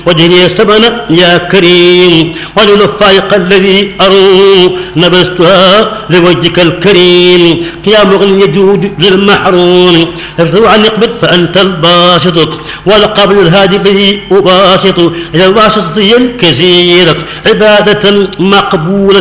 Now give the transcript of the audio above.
وجهي سبنا يا كريم ولولا الفائق الذي أروا نبذتها لوجهك الكريم يا مغني يجود للمحروم ارفع عن اقبل فأنت الباسط والقبل الهادي الذي أباسط إلى الواسطة الكثيرة عبادة مقبولة